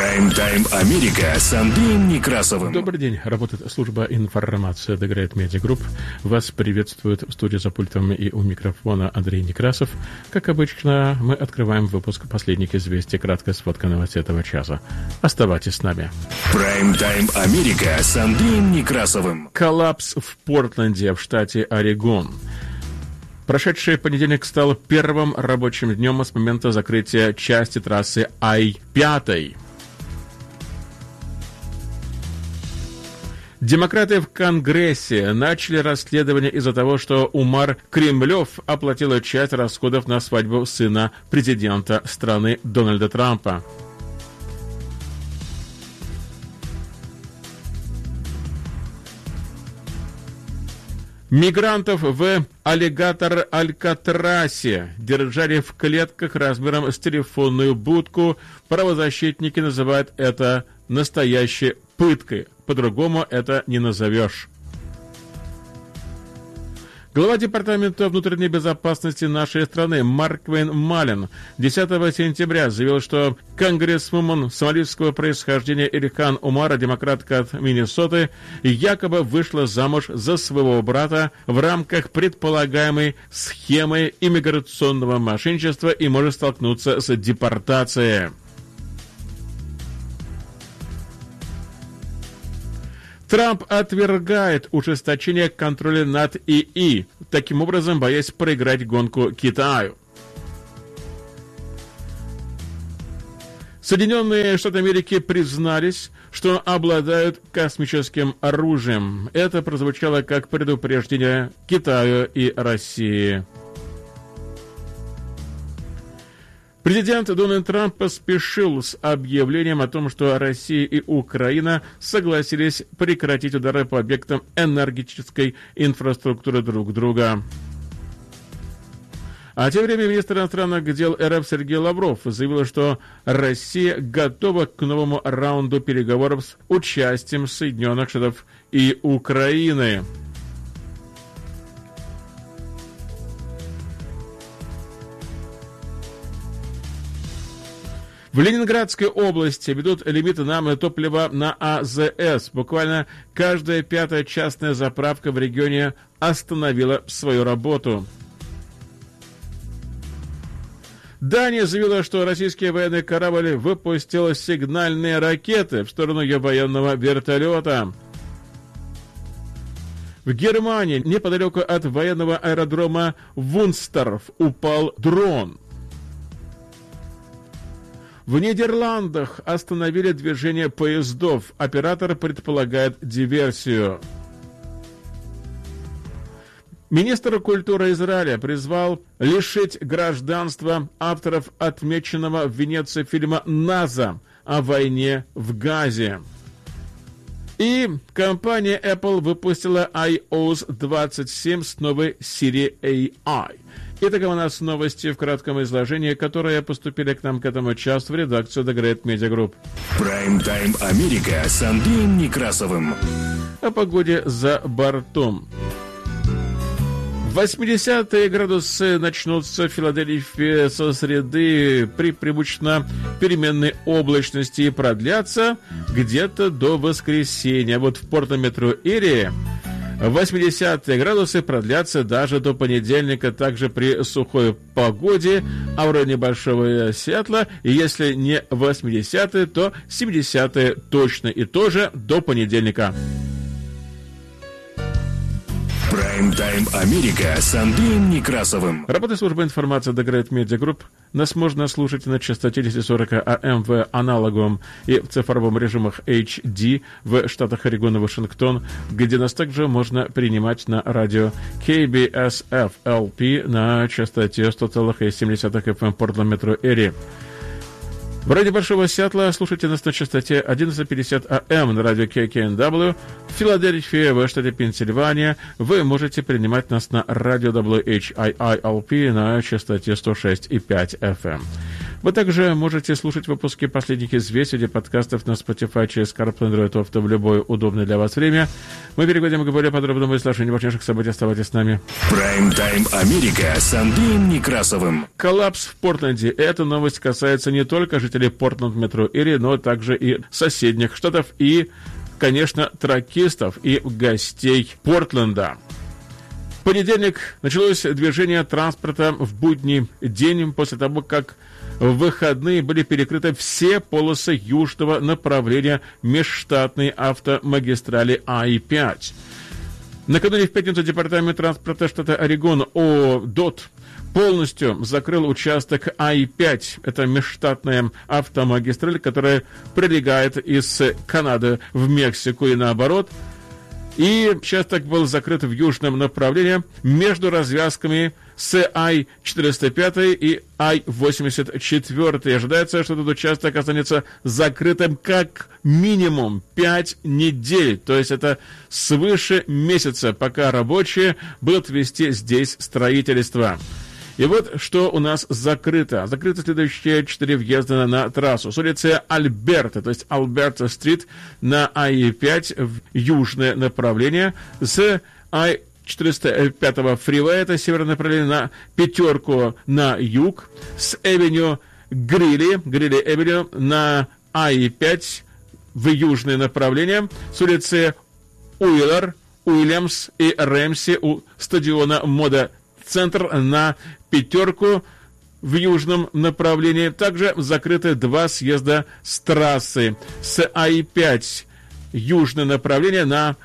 Прайм-тайм Америка с Андреем Некрасовым. Добрый день. Работает служба информации The Great Media Group. Вас приветствует в студии за пультом и у микрофона Андрей Некрасов. Как обычно, мы открываем выпуск последних известий. Краткая сводка новостей этого часа. Оставайтесь с нами. Прайм-тайм Америка с Андреем Некрасовым. Коллапс в Портленде, в штате Орегон. Прошедший понедельник стал первым рабочим днем с момента закрытия части трассы I-5. Демократы в Конгрессе начали расследование из-за того, что Умар Кремлев оплатил часть расходов на свадьбу сына президента страны Дональда Трампа. Мигрантов в аллигатор-Алькатрасе держали в клетках размером с телефонную будку. Правозащитники называют это настоящей пыткой. По-другому это не назовешь. Глава Департамента внутренней безопасности нашей страны Марквейн Малин 10 сентября заявил, что конгрессвумен сомалийского происхождения Ильхан Умара, демократка от Миннесоты, якобы вышла замуж за своего брата в рамках предполагаемой схемы иммиграционного мошенничества и может столкнуться с депортацией. Трамп отвергает ужесточение контроля над ИИ, таким образом боясь проиграть гонку Китаю. Соединенные Штаты Америки признались, что обладают космическим оружием. Это прозвучало как предупреждение Китаю и России. Президент Дональд Трамп поспешил с объявлением о том, что Россия и Украина согласились прекратить удары по объектам энергетической инфраструктуры друг друга. А тем временем министр иностранных дел РФ Сергей Лавров заявил, что Россия готова к новому раунду переговоров с участием Соединенных Штатов и Украины. В Ленинградской области ведут лимиты на топливо на АЗС. Буквально каждая пятая частная заправка в регионе остановила свою работу. Дания заявила, что российский военный корабль выпустил сигнальные ракеты в сторону ее военного вертолета. В Германии, неподалеку от военного аэродрома Вунстерф, упал дрон. В Нидерландах остановили движение поездов. Оператор предполагает диверсию. Министр культуры Израиля призвал лишить гражданства авторов отмеченного в Венеции фильма «Наза» о войне в Газе. И компания Apple выпустила iOS 27 с новой Siri AI. Итак, у нас новости в кратком изложении, которые поступили к нам к этому часу в редакцию The Great Media Group. Прайм-тайм Америка с Андреем Некрасовым. О погоде за бортом. 80-е градусы начнутся в Филадельфии со среды при преимущественно переменной облачности и продлятся где-то до воскресенья. Вот в Порт-Метро-Эрии 80-е градусы продлятся даже до понедельника, также при сухой погоде, аура небольшого Сиэтла, и если не 80-е, то 70-е точно, и тоже до понедельника. Прайм-тайм Америка с Андреем Некрасовым. Работает служба информации The Great Media Group. Нас можно слушать на частоте 1040 АМ в аналоговом и в цифровом режимах HD в штатах Орегон и Вашингтон, где нас также можно принимать на радио KBSF-LP на частоте 100,7 FM Портленд-Метро-Эри. В радио Большого Сиэтла слушайте нас на частоте 1150 АМ на радио KKNW. В Филадельфии, в штате Пенсильвания, вы можете принимать нас на радио WHIILP на частоте 106,5 FM. Вы также можете слушать выпуски последних известий или подкастов на Spotify через CarPlay Android Auto в любое удобное для вас время. Мы переходим к более подробному изложению важнейших событий. Оставайтесь с нами. Прайм-тайм Америка с Андреем Некрасовым. Коллапс в Портленде. Эта новость касается не только жителей Портленд-метро-Эри, но также и соседних штатов и, конечно, тракистов и гостей Портленда. В понедельник началось движение транспорта в будний день после того, как в выходные были перекрыты все полосы южного направления межштатной автомагистрали I-5. Накануне в пятницу Департамент транспорта штата Орегон ОДОТ полностью закрыл участок I-5. Это межштатная автомагистраль, которая пролегает из Канады в Мексику и наоборот. И участок был закрыт в южном направлении между развязками с I-405 и I-84. Ожидается, что этот участок останется закрытым как минимум 5 недель. То есть это свыше месяца, пока рабочие будут вести здесь строительство. И вот что у нас закрыто. Закрыты следующие 4 въезда на трассу. С улицы Альберта, то есть Альберта-стрит на I-5 в южное направление. С I-405 фривея, это северное направление, на пятерку на юг. С Эвеню Грилли-Эвеню на I-5 в южное направление. С улицы Уильямс и Рэмси у стадиона Мода Центр на пятерку в южном направлении. Также закрыты 2 съезда с трассы. С I-5 южное направление на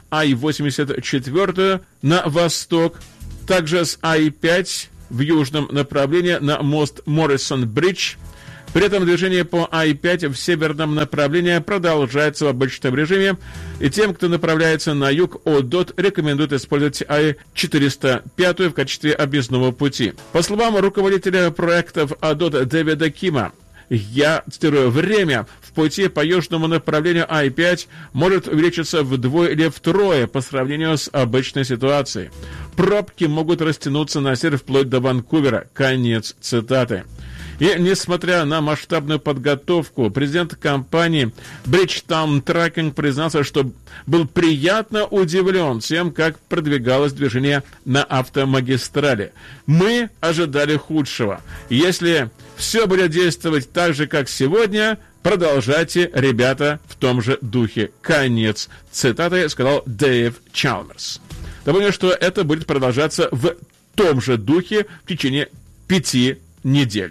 I-84 на восток. Также с I-5 в южном направлении на мост Моррисон-Бридж. При этом движение по I-5 в северном направлении продолжается в обычном режиме, и тем, кто направляется на юг, ОДОТ рекомендует использовать I-405 в качестве объездного пути. По словам руководителя проектов ОДОТ Дэвида Кима, я цитирую, время в пути по южному направлению I-5 может увеличиться вдвое или втрое по сравнению с обычной ситуацией. Пробки могут растянуться на север вплоть до Ванкувера. Конец цитаты. И, несмотря на масштабную подготовку, президент компании Bridgetown Trucking признался, что был приятно удивлен тем, как продвигалось движение на автомагистрали. Мы ожидали худшего. Если все будет действовать так же, как сегодня, продолжайте, ребята, в том же духе. Конец цитаты, сказал Дэйв Чалмерс. Напомню, что это будет продолжаться в том же духе в течение 5 недель.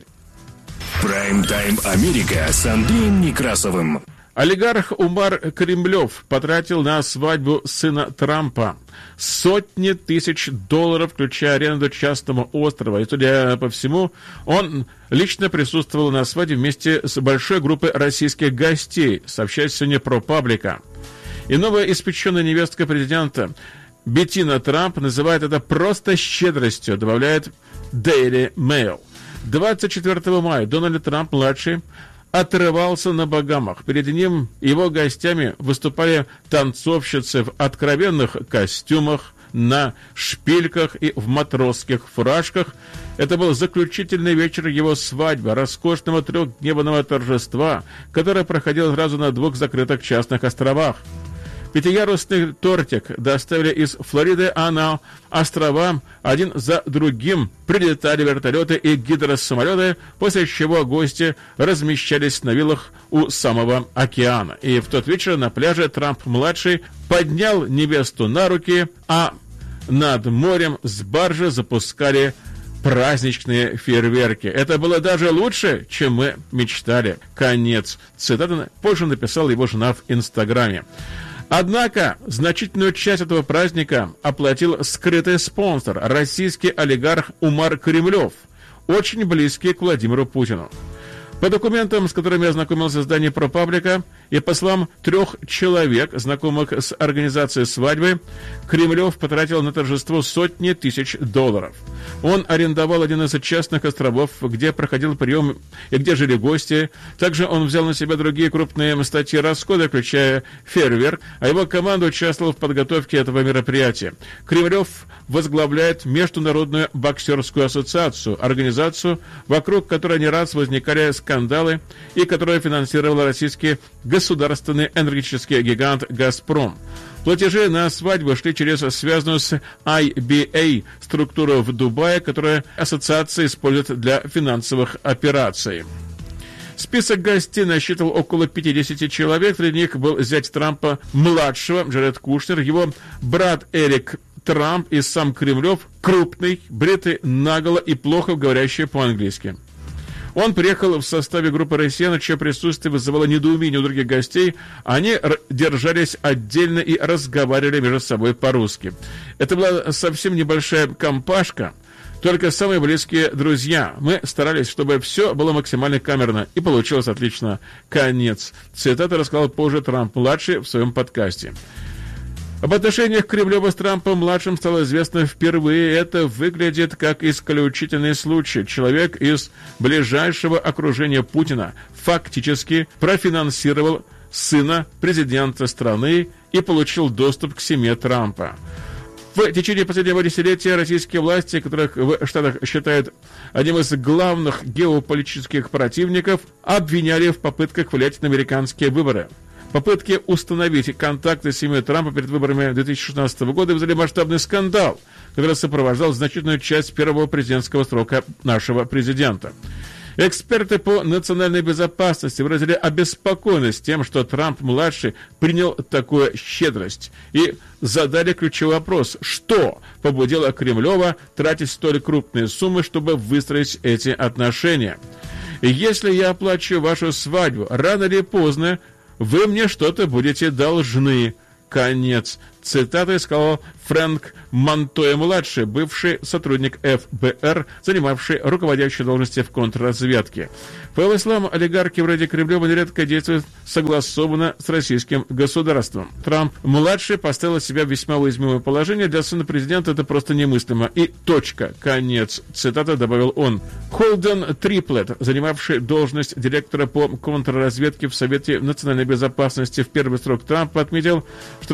Прайм-тайм Америка с Андреем Некрасовым. Олигарх Умар Кремлев потратил на свадьбу сына Трампа сотни тысяч долларов, включая аренду частного острова. И, судя по всему, он лично присутствовал на свадьбе вместе с большой группой российских гостей, сообщает сегодня ProPublica. И новая испеченная невестка президента Беттина Трамп называет это просто щедростью, добавляет Daily Mail. 24 мая Дональд Трамп-младший отрывался на Багамах. Перед ним и его гостями выступали танцовщицы в откровенных костюмах, на шпильках и в матросских фуражках. Это был заключительный вечер его свадьбы, роскошного 3-дневного торжества, которое проходило сразу на 2 закрытых частных островах. 5-ярусный тортик доставили из Флориды, а на острова один за другим прилетали вертолеты и гидросамолеты, после чего гости размещались на виллах у самого океана. И в тот вечер на пляже Трамп-младший поднял невесту на руки, а над морем с баржи запускали праздничные фейерверки. Это было даже лучше, чем мы мечтали. Конец цитаты. Позже написала его жена в Инстаграме. Однако значительную часть этого праздника оплатил скрытый спонсор, российский олигарх Умар Кремлев, очень близкий к Владимиру Путину. По документам, с которыми ознакомился издание ProPublica, и по словам 3 человек, знакомых с организацией свадьбы, Кремлев потратил на торжество сотни тысяч долларов. Он арендовал один из частных островов, где проходил прием и где жили гости. Также он взял на себя другие крупные статьи расхода, включая фейерверк, а его команда участвовала в подготовке этого мероприятия. Кремлев возглавляет Международную боксерскую ассоциацию, организацию, вокруг которой не раз возникали скандалы и которую финансировал российский государственный энергетический гигант «Газпром». Платежи на свадьбу шли через связанную с IBA структуру в Дубае, которую ассоциация использует для финансовых операций. Список гостей насчитывал около 50 человек. Среди них был зять Трампа-младшего Джаред Кушнер, его брат Эрик Трамп и сам Кремлев, крупный, бритый наголо и плохо говорящий по-английски. Он приехал в составе группы россиян, чье присутствие вызывало недоумение у других гостей. Они держались отдельно и разговаривали между собой по-русски. Это была совсем небольшая компашка, только самые близкие друзья. Мы старались, чтобы все было максимально камерно, и получилось отлично. Конец. Цитата рассказал позже Трамп-младший в своем подкасте. Об отношениях Кремлева с Трампом-младшим стало известно впервые. Это выглядит как исключительный случай. Человек из ближайшего окружения Путина фактически профинансировал сына президента страны и получил доступ к семье Трампа. В течение последнего десятилетия российские власти, которых в Штатах считают одним из главных геополитических противников, обвиняли в попытках влиять на американские выборы. Попытки установить контакты с семьей Трампа перед выборами 2016 года вызвали масштабный скандал, который сопровождал значительную часть первого президентского срока нашего президента. Эксперты по национальной безопасности выразили обеспокоенность тем, что Трамп-младший принял такую щедрость, и задали ключевой вопрос: что побудило Кремлева тратить столь крупные суммы, чтобы выстроить эти отношения? Если я оплачу вашу свадьбу, рано или поздно вы мне что-то будете должны. Конец. Цитатой сказал Фрэнк Монтоя-младший, бывший сотрудник ФБР, занимавший руководящие должности в контрразведке. По его словам, олигархи вроде Кремлева нередко действуют согласованно с российским государством. Трамп-младший поставил себя в весьма уязвимое положение. Для сына президента это просто немыслимо. И точка. Конец. Цитата добавил он. Холден Триплет, занимавший должность директора по контрразведке в Совете национальной безопасности в первый срок Трампа, отметил, что